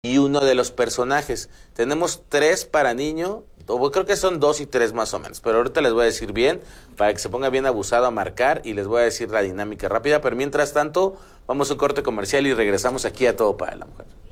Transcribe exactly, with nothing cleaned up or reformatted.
y uno de los personajes. Tenemos tres para niño, o creo que son dos y tres más o menos, pero ahorita les voy a decir bien, para que se ponga bien abusado a marcar, y les voy a decir la dinámica rápida, pero mientras tanto, vamos a un corte comercial y regresamos aquí a Todo para la Mujer.